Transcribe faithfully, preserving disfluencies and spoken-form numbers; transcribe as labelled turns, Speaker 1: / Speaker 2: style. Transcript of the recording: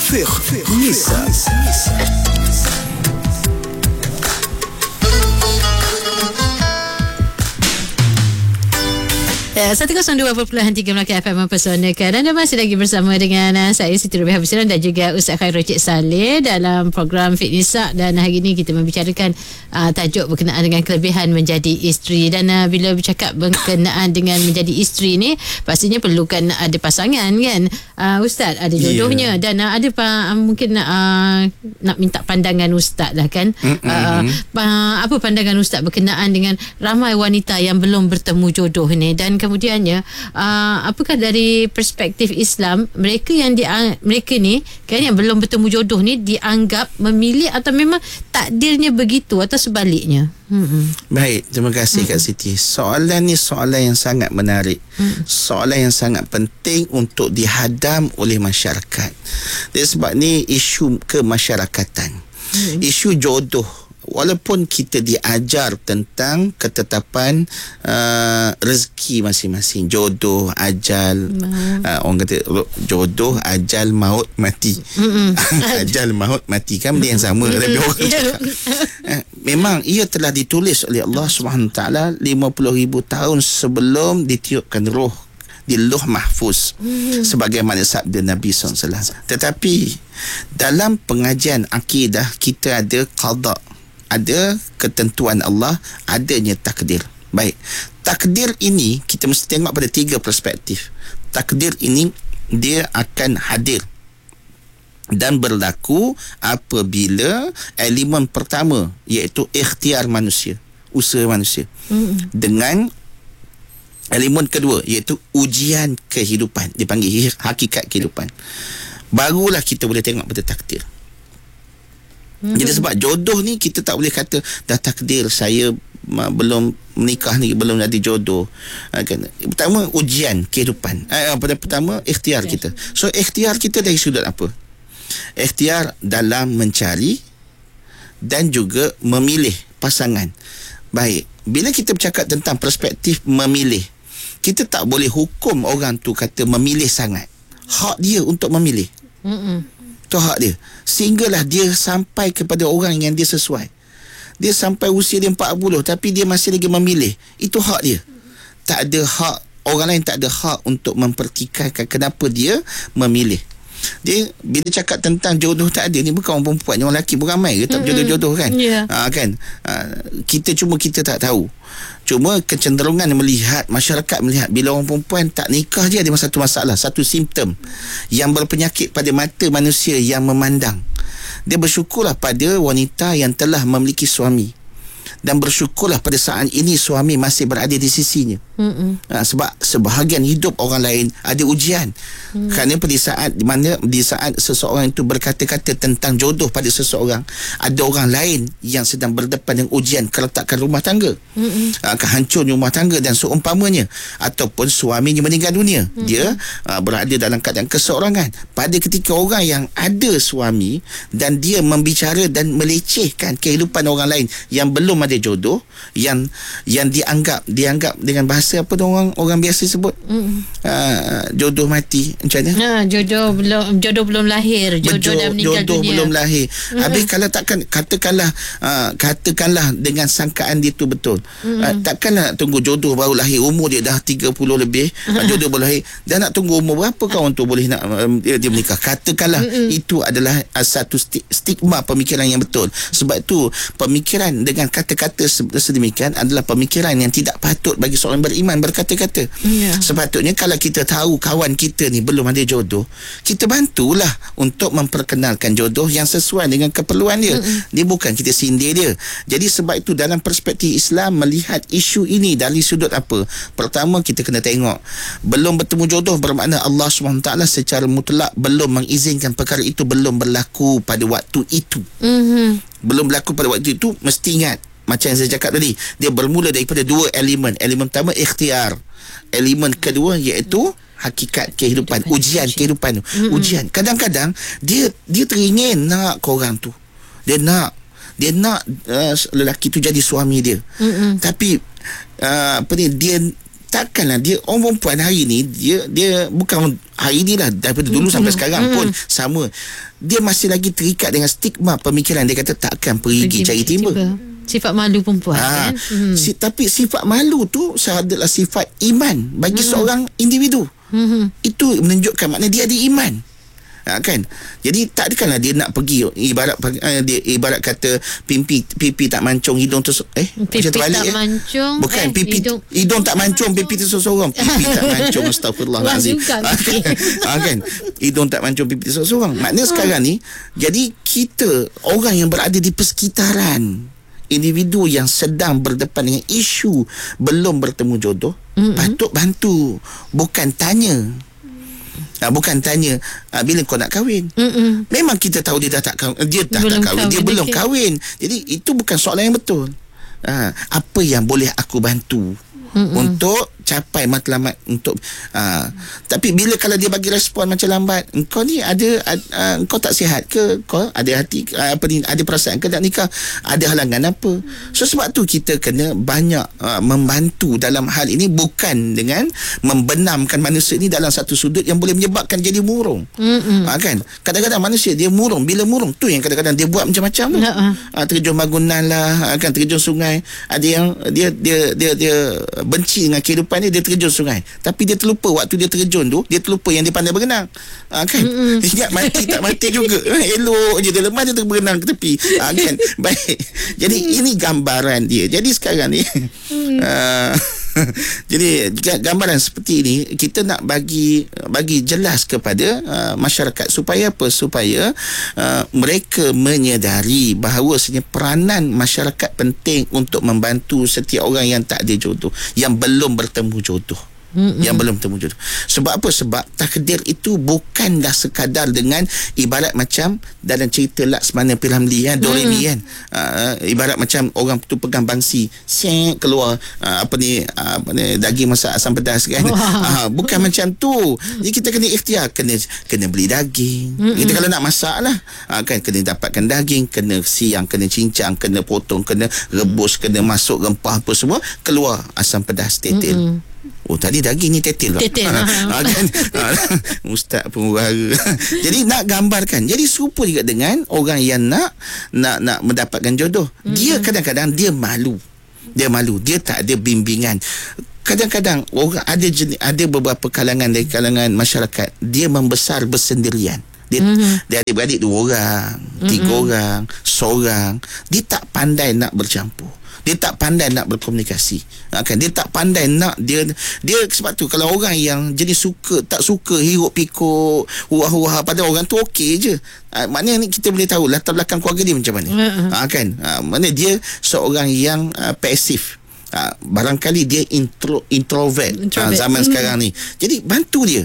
Speaker 1: Fiqh Nisa.
Speaker 2: seratus dua perpuluhan tiga Melaka F M mempersonakan. Anda masih lagi bersama dengan uh, saya Siti Rubiah Habisiran dan juga Ustaz Khairul Cik Saleh dalam program Fiqh Nisa. Dan hari ini kita membicarakan uh, tajuk berkenaan dengan kelebihan menjadi isteri. Dan uh, bila bercakap berkenaan dengan menjadi isteri ni, pastinya perlukan ada pasangan kan, uh, Ustaz, ada jodohnya. Yeah. Dan uh, ada uh, mungkin uh, nak minta pandangan Ustaz lah kan. uh, uh, Apa pandangan Ustaz berkenaan dengan ramai wanita yang belum bertemu jodoh ni? Dan kemudiannya uh, apakah dari perspektif Islam mereka yang di, mereka ni kan yang belum bertemu jodoh ni dianggap memilih atau memang takdirnya begitu atau sebaliknya? Hmm.
Speaker 3: Baik, terima kasih hmm. Kak Siti. Soalan ni soalan yang sangat menarik. Hmm. Soalan yang sangat penting untuk dihadam oleh masyarakat. Jadi sebab ni isu kemasyarakatan. Hmm. Isu jodoh. Walaupun kita diajar tentang ketetapan uh, rezeki masing-masing, jodoh, ajal, uh, orang kata jodoh, ajal, maut, mati. Ajal, maut, mati kan benda yang sama. Tapi orang cakap, uh, memang ia telah ditulis oleh Allah subhanahu wa taala lima puluh ribu tahun sebelum ditiupkan roh di Lauh Mahfuz, hmm. sebagaimana sabda Nabi sallallahu alaihi wasallam. Tetapi dalam pengajian akidah kita ada qada, ada ketentuan Allah, adanya takdir. Baik, takdir ini kita mesti tengok pada tiga perspektif. Takdir ini dia akan hadir dan berlaku apabila elemen pertama iaitu ikhtiar manusia, usaha manusia, mm. dengan elemen kedua iaitu ujian kehidupan, dipanggil hakikat kehidupan. Barulah kita boleh tengok pada takdir. Hmm. Jadi sebab jodoh ni kita tak boleh kata dah takdir saya uh, belum menikah ni, belum ada jodoh. Uh, kan? Pertama ujian kehidupan. Uh, pada pertama ikhtiar yes. kita. So ikhtiar kita dari sudut apa? Ikhtiar dalam mencari dan juga memilih pasangan. Baik, bila kita bercakap tentang perspektif memilih, kita tak boleh hukum orang tu kata memilih sangat. Hak dia untuk memilih. Hmm. Itu hak dia. Sehinggalah dia sampai kepada orang yang dia sesuai. Dia sampai usia dia empat puluh tapi dia masih lagi memilih. Itu hak dia. Tak ada hak, orang lain tak ada hak untuk mempertikaikan kenapa dia memilih. Dia bila cakap tentang jodoh tak ada, ni bukan orang perempuan, orang lelaki pun ramai ke tak berjodoh-jodoh kan. Yeah. Ha, kan ha, kita cuma kita tak tahu. Cuma kecenderungan melihat, masyarakat melihat bila orang perempuan tak nikah je ada satu masalah, satu simptom yang berpenyakit pada mata manusia yang memandang. Dia bersyukurlah pada wanita yang telah memiliki suami, dan bersyukurlah pada saat ini suami masih berada di sisinya. Ha, sebab sebahagian hidup orang lain ada ujian. Mm. Kerana pada saat di mana di saat seseorang itu berkata-kata tentang jodoh pada seseorang, ada orang lain yang sedang berdepan dengan ujian keretakan rumah tangga, ha, kehancuran rumah tangga dan seumpamanya, ataupun suaminya meninggal dunia. Mm. Dia ha, berada dalam keadaan keseorangan. Pada ketika orang yang ada suami dan dia membicara dan melecehkan kehidupan orang lain yang belum ada jodoh, yang yang dianggap dianggap dengan bahasa apa orang orang biasa sebut, mm. uh, jodoh mati macam mana? Ha,
Speaker 2: jodoh belum jodoh belum lahir, jodoh dah meninggal
Speaker 3: jodoh
Speaker 2: dunia.
Speaker 3: belum lahir. Mm. Habis kalau takkan katakanlah uh, katakanlah dengan sangkaan dia tu betul. Mm. Uh, takkanlah nak tunggu jodoh baru lahir, umur dia dah tiga puluh lebih, uh, jodoh baru lahir. Dan nak tunggu umur berapa kawan tu boleh nak uh, dia, dia menikah? Katakanlah Mm-mm. itu adalah uh, satu stigma pemikiran yang betul. Sebab tu pemikiran dengan kata-kata sedemikian adalah pemikiran yang tidak patut bagi seorang beriman berkata-kata. Yeah. Sepatutnya kalau kita tahu kawan kita ni belum ada jodoh, kita bantulah untuk memperkenalkan jodoh yang sesuai dengan keperluan dia. Mm-mm. Dia bukan kita sindir dia. Jadi sebab itu dalam perspektif Islam melihat isu ini dari sudut apa? Pertama kita kena tengok belum bertemu jodoh bermakna Allah subhanahu wa taala secara mutlak belum mengizinkan perkara itu belum berlaku pada waktu itu. Mm-hmm. Belum berlaku pada waktu itu, mesti ingat macam yang saya cakap tadi, dia bermula daripada dua elemen. Elemen pertama ikhtiar, elemen kedua iaitu hakikat kehidupan, ujian kehidupan tu. Mm-hmm. Ujian. Kadang-kadang dia dia teringin nak korang tu. Dia nak dia nak uh, lelaki tu jadi suami dia. Mm-hmm. Tapi uh, apa ni dia takkanlah dia orang perempuan hari ni dia dia bukan hari ni lah, daripada dulu sampai sekarang pun sama, dia masih lagi terikat dengan stigma pemikiran. Dia kata takkan perigi, pergi cari timba.
Speaker 2: Sifat malu perempuan
Speaker 3: ha,
Speaker 2: kan. Hmm.
Speaker 3: Si, tapi sifat malu tu adalah sifat iman bagi hmm. seorang individu. Hmm. Itu menunjukkan makna dia ada iman. Ha, kan? Jadi tak adalah dia nak pergi ibarat uh, dia ibarat kata pipi pipi tak mancung hidung tu eh
Speaker 2: pipi tak
Speaker 3: terbalik,
Speaker 2: mancung
Speaker 3: eh? Bukan
Speaker 2: eh,
Speaker 3: pipi
Speaker 2: hidung,
Speaker 3: hidung tak mancung pipi tu sorang-sorang. Pipi tak mancung, astagfirullahalazim. Ha, kan? Ha, kan? Hidung tak mancung pipi tu sorang-sorang. Maknanya sekarang ni jadi kita orang yang berada di persekitaran individu yang sedang berdepan dengan isu belum bertemu jodoh, mm-hmm. patut bantu, bukan tanya. Ha, bukan tanya ha, bila kau nak kahwin. Mm-mm. Memang kita tahu dia dah tak kahwin, dia dah belum tak kahwin, kahwin dia belum okay. kahwin. Jadi itu bukan soalan yang betul. Ha, apa yang boleh aku bantu Mm-mm. untuk capai matlamat untuk uh, tapi bila kalau dia bagi respon macam lambat, engkau ni ada uh, engkau tak sihat ke, kau ada hati uh, apa ni, ada perasaan ke nak nikah, ada halangan apa. So sebab tu kita kena banyak uh, membantu dalam hal ini, bukan dengan membenamkan manusia ni dalam satu sudut yang boleh menyebabkan jadi murung. uh, kan kadang-kadang manusia dia murung, bila murung tu yang kadang-kadang dia buat macam-macam tu. uh, terjun bangunan lah, uh, kan terjun sungai. Ada yang dia dia dia dia benci dengan kehidupan dia, dia terjun sungai, tapi dia terlupa waktu dia terjun tu, dia terlupa yang dia pandai berenang. Ha, kan mm-hmm. ingat mati tak mati juga. Elok je dia lemah, dia berenang ke tepi. Ha, kan baik. Jadi mm. ini gambaran dia. Jadi sekarang ni mm. uh, jadi gambaran seperti ini kita nak bagi bagi jelas kepada uh, masyarakat supaya apa, supaya uh, mereka menyedari bahawa sebenarnya peranan masyarakat penting untuk membantu setiap orang yang tak ada jodoh, yang belum bertemu jodoh. Mm-hmm. Yang belum bertemu jodoh. Sebab apa? Sebab takdir itu bukan dah sekadar dengan ibarat macam dalam cerita Laksmana Piramli kan, Doremi kan. Uh, ibarat macam orang tu pegang bangsi, sek keluar uh, apa ni uh, apa ni daging masak asam pedas kan. Uh, bukan macam tu. Jadi kita kena ikhtiar, kena kena beli daging. Mm-hmm. Kita kalau nak masak lah, uh, kan kena dapatkan daging, kena siang, kena cincang, kena potong, kena rebus, kena masuk rempah apa semua, keluar asam pedas tetel. Mm-hmm. Oh tadi daging ni tetel lah.
Speaker 2: Tetel ha,
Speaker 3: kan? Ustaz pengurara. Jadi nak gambarkan, jadi serupa juga dengan orang yang nak nak nak mendapatkan jodoh. Mm-hmm. Dia kadang-kadang dia malu. Dia malu, dia tak ada bimbingan. Kadang-kadang orang ada jenis, ada beberapa kalangan dari kalangan masyarakat, dia membesar bersendirian. Dia, mm-hmm. dia adik-beradik dua orang, tiga mm-hmm. orang, seorang. Dia tak pandai nak bercampur. Dia tak pandai nak berkomunikasi. Ha, kan? Dia tak pandai nak dia dia sebab tu kalau orang yang jenis suka tak suka hiruk pikuk hurah-hurah pada orang tu okey je. Ha, maknanya ni kita boleh tahu latar belakang keluarga dia macam mana. Uh-huh. Ha, kan? Ha, maknanya dia seorang yang uh, pasif. Ha, barangkali dia intro, introvert, introvert. Ha, zaman hmm. sekarang ni. Jadi bantu dia.